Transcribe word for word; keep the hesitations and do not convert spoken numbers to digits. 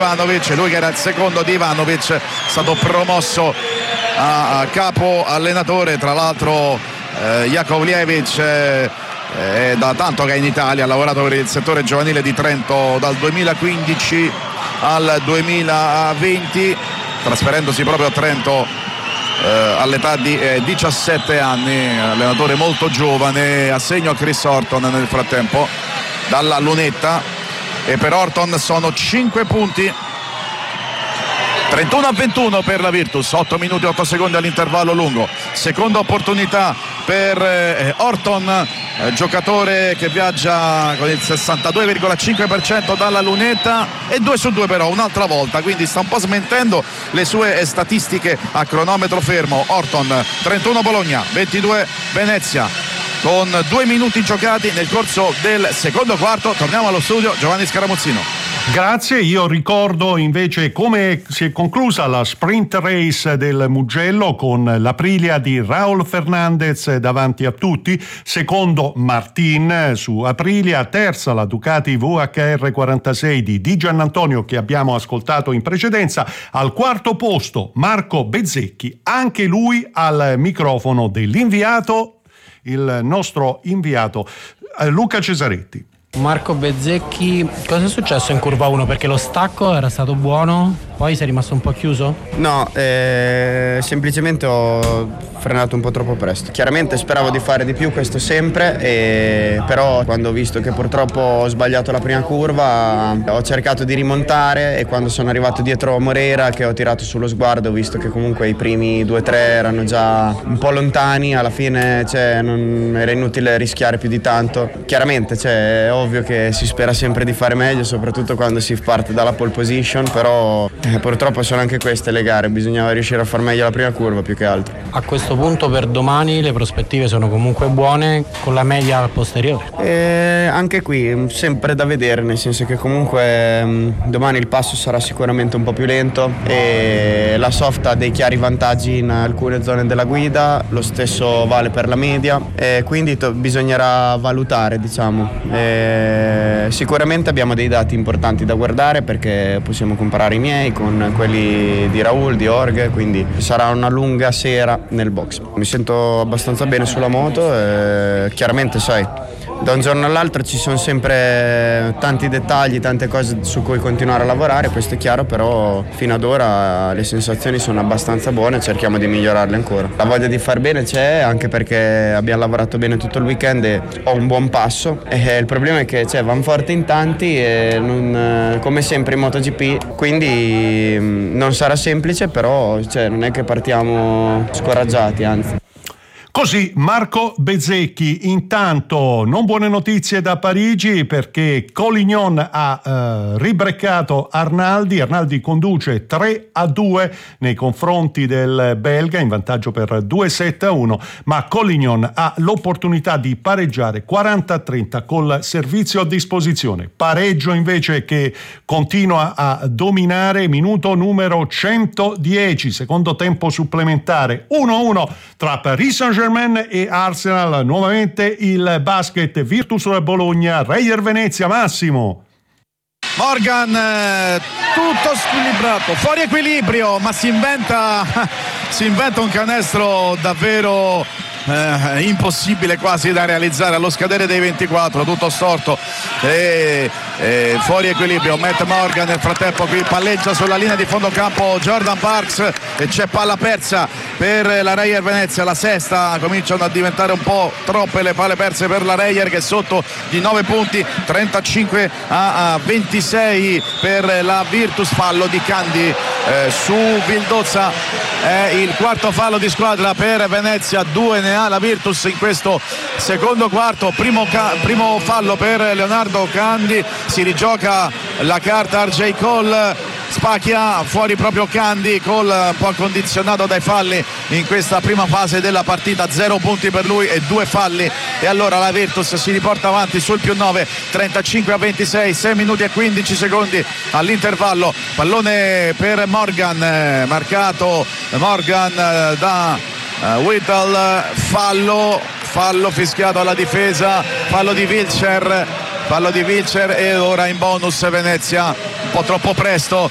Ivanovic, lui che era il secondo di Ivanovic, è stato promosso a capo allenatore. Tra l'altro eh, Jakovljevic eh, è da tanto che è in Italia, ha lavorato per il settore giovanile di Trento dal duemilaquindici al duemilaventi, trasferendosi proprio a Trento eh, all'età di eh, diciassette anni, allenatore molto giovane. Assegno a Chris Horton nel frattempo dalla lunetta, e per Horton sono cinque punti. trentuno a ventuno per la Virtus, otto minuti e otto secondi all'intervallo lungo. Seconda opportunità per eh, Horton, eh, giocatore che viaggia con il sessantadue virgola cinque per cento dalla lunetta, e due su due però un'altra volta, quindi sta un po' smentendo le sue statistiche a cronometro fermo. Horton, trentuno Bologna, ventidue Venezia, con due minuti giocati nel corso del secondo quarto. Torniamo allo studio, Giovanni Scaramuzzino. Grazie, io ricordo invece come si è conclusa la sprint race del Mugello, con l'Aprilia di Raul Fernandez davanti a tutti, secondo Martin su Aprilia, terza la Ducati V H R quarantasei di Di Giannantonio che abbiamo ascoltato in precedenza, al quarto posto Marco Bezzecchi, anche lui al microfono dell'inviato, il nostro inviato Luca Cesaretti. Marco Bezzecchi, cosa è successo in curva uno? Perché lo stacco era stato buono, poi sei rimasto un po' chiuso? No, eh, semplicemente ho frenato un po' troppo presto. Chiaramente speravo di fare di più, questo sempre, e però quando ho visto che purtroppo ho sbagliato la prima curva ho cercato di rimontare, e quando sono arrivato dietro Moreira, che ho tirato sullo sguardo, ho visto che comunque i primi due tre erano già un po' lontani, alla fine cioè, non era inutile rischiare più di tanto. Chiaramente cioè, è ovvio che si spera sempre di fare meglio, soprattutto quando si parte dalla pole position, però eh, purtroppo sono anche queste le gare, bisognava riuscire a far meglio la prima curva più che altro. A questo punto per domani le prospettive sono comunque buone, con la media al posteriore? E anche qui sempre da vedere, nel senso che comunque mh, domani il passo sarà sicuramente un po' più lento, e la soft ha dei chiari vantaggi in alcune zone della guida, lo stesso vale per la media, e quindi to- bisognerà valutare, diciamo. E sicuramente abbiamo dei dati importanti da guardare, perché possiamo comparare i miei con quelli di Raul, di Org, quindi sarà una lunga sera nel box. Mi sento abbastanza bene sulla moto, e chiaramente sai, da un giorno all'altro ci sono sempre tanti dettagli, tante cose su cui continuare a lavorare, questo è chiaro, però fino ad ora le sensazioni sono abbastanza buone, cerchiamo di migliorarle ancora. La voglia di far bene c'è, anche perché abbiamo lavorato bene tutto il weekend e ho un buon passo, e il problema è che cioè, vanno forte in tanti, e non, come sempre in MotoGP, quindi non sarà semplice, però cioè, non è che partiamo scoraggiati, anzi. Così Marco Bezzecchi. Intanto non buone notizie da Parigi, perché Collignon ha eh, ribreccato Arnaldi. Arnaldi conduce tre a due nei confronti del belga, in vantaggio per due sette a uno, ma Collignon ha l'opportunità di pareggiare quaranta a trenta col servizio a disposizione. Pareggio invece che continua a dominare, minuto numero centodieci, secondo tempo supplementare, uno a uno tra Paris Saint-Germain e Arsenal. Nuovamente il basket, Virtus Bologna, Reyer Venezia. Massimo Morgan, eh, tutto squilibrato, fuori equilibrio, ma si inventa si inventa un canestro davvero eh, impossibile quasi da realizzare allo scadere dei ventiquattro, tutto storto e, e fuori equilibrio. Matt Morgan nel frattempo qui palleggia sulla linea di fondo campo Jordan Parks, e c'è palla persa per la Reyer Venezia, la sesta. Cominciano a diventare un po' troppe le palle perse per la Reyer, che è sotto di nove punti, trentacinque a ventisei per la Virtus. Fallo di Candy eh, su Vildozza, è il quarto fallo di squadra per Venezia, due ne ha la Virtus in questo secondo quarto. Primo, ca- primo fallo per Leonardo Candy, si rigioca la carta R J Cole, spacchia fuori proprio Candy, Cole un po' condizionato dai falli in questa prima fase della partita, zero punti per lui e due falli, e allora la Virtus si riporta avanti sul più nove, trentacinque a ventisei, sei minuti e quindici secondi all'intervallo. Pallone per Morgan, eh, marcato Morgan eh, da eh, Whittle, fallo fallo fischiato alla difesa, fallo di Wilcher fallo di Wilcher e ora in bonus Venezia, un po' troppo presto